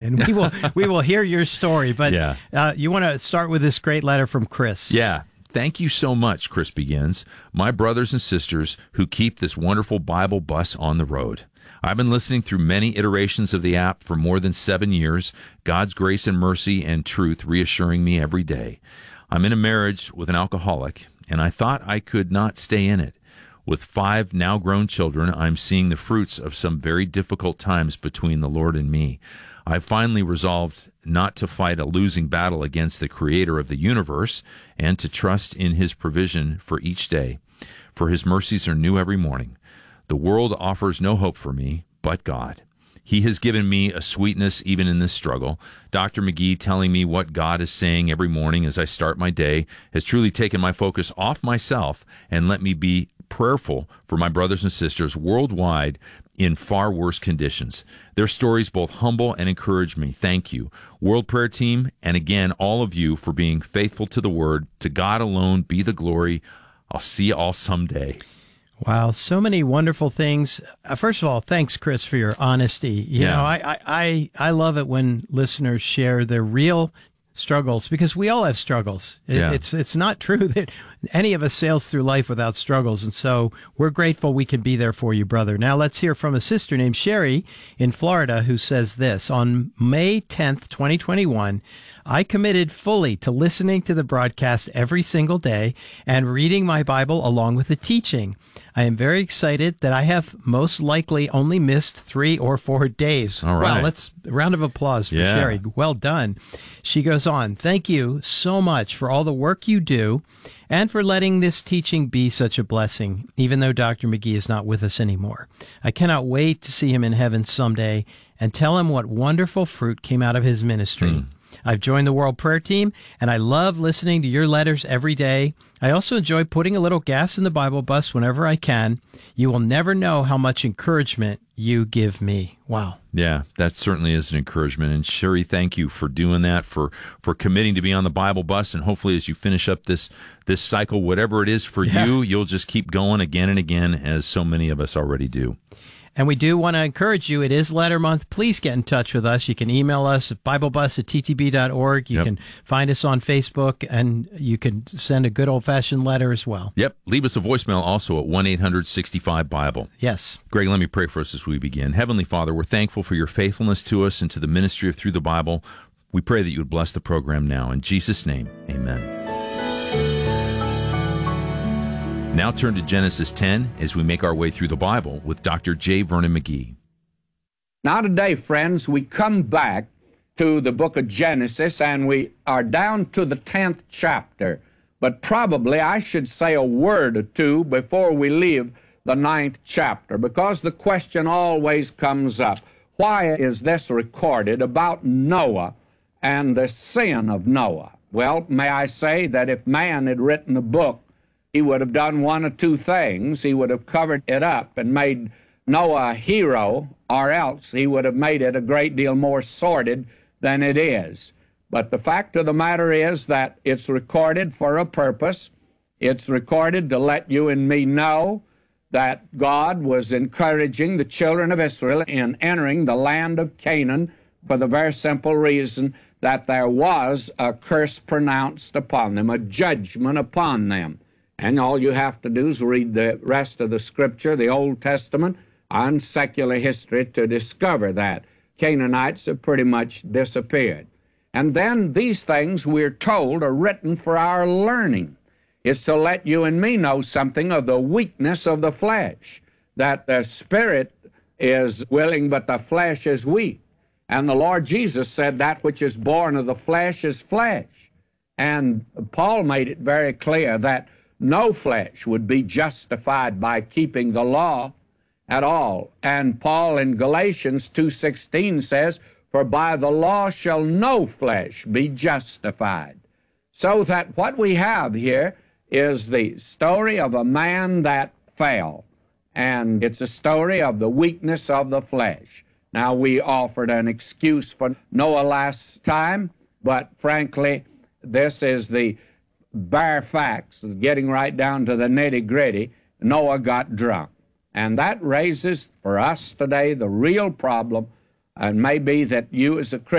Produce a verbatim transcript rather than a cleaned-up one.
and we will we will hear your story. But Yeah. uh, you want to start with this great letter from Chris. Yeah. Thank you so much, Chris begins. My brothers and sisters who keep this wonderful Bible bus on the road. I've been listening through many iterations of the app for more than seven years, God's grace and mercy and truth reassuring me every day. I'm in a marriage with an alcoholic, and I thought I could not stay in it. With five now grown children, I'm seeing the fruits of some very difficult times between the Lord and me. I finally resolved not to fight a losing battle against the creator of the universe and to trust in his provision for each day, for his mercies are new every morning. The world offers no hope for me but God. He has given me a sweetness even in this struggle. Doctor McGee telling me what God is saying every morning as I start my day has truly taken my focus off myself and let me be prayerful for my brothers and sisters worldwide in far worse conditions. Their stories both humble and encourage me. Thank you, World Prayer Team, and again, all of you for being faithful to the Word. To God alone be the glory. I'll see you all someday. Wow, so many wonderful things. Uh, first of all, thanks, Chris, for your honesty. You Yeah. know, I, I, I, I love it when listeners share their real struggles, because we all have struggles. It, Yeah. It's it's not true that any of us sails through life without struggles, and so we're grateful we can be there for you, brother. Now let's hear from a sister named Sherry in Florida who says this. On May tenth, twenty twenty-one, I committed fully to listening to the broadcast every single day and reading my Bible along with the teaching. I am very excited that I have most likely only missed three or four days. All right. Wow, let's a round of applause for Yeah. Sherry. Well done. She goes on, thank you so much for all the work you do and for letting this teaching be such a blessing, even though Doctor McGee is not with us anymore. I cannot wait to see him in heaven someday and tell him what wonderful fruit came out of his ministry. Mm. I've joined the World Prayer Team, and I love listening to your letters every day. I also enjoy putting a little gas in the Bible bus whenever I can. You will never know how much encouragement you give me. Wow. Yeah, that certainly is an encouragement. And Sherry, thank you for doing that, for for committing to be on the Bible bus. And hopefully as you finish up this this cycle, whatever it is for Yeah. you, you'll just keep going again and again, as so many of us already do. And we do want to encourage you. It is letter month. Please get in touch with us. You can email us at biblebus at t t b dot org. You Yep. can find us on Facebook, and you can send a good old-fashioned letter as well. Yep. Leave us a voicemail also at one eight hundred sixty-five Bible. Yes. Greg, let me pray for us as we begin. Heavenly Father, we're thankful for your faithfulness to us and to the ministry of Through the Bible. We pray that you would bless the program now. In Jesus' name, amen. Now turn to Genesis ten as we make our way through the Bible with Doctor J. Vernon McGee. Now today, friends, we come back to the book of Genesis, and we are down to the tenth chapter. But probably I should say a word or two before we leave the ninth chapter, because the question always comes up. Why is this recorded about Noah and the sin of Noah? Well, may I say that if man had written a book, he would have done one or two things. He would have covered it up and made Noah a hero, or else he would have made it a great deal more sordid than it is. But the fact of the matter is that it's recorded for a purpose. It's recorded to let you and me know that God was encouraging the children of Israel in entering the land of Canaan for the very simple reason that there was a curse pronounced upon them, a judgment upon them. And all you have to do is read the rest of the Scripture, the Old Testament, and secular history to discover that. Canaanites have pretty much disappeared. And then these things, we're told, are written for our learning. It's to let you and me know something of the weakness of the flesh, that the spirit is willing, but the flesh is weak. And the Lord Jesus said that which is born of the flesh is flesh. And Paul made it very clear that no flesh would be justified by keeping the law at all. And Paul in Galatians two sixteen says, "For by the law shall no flesh be justified." So that what we have here is the story of a man that fell, and it's a story of the weakness of the flesh. Now, we offered an excuse for Noah last time, but frankly, this is the bare facts, getting right down to the nitty-gritty. Noah got drunk. And that raises for us today the real problem, and maybe that you as a Christian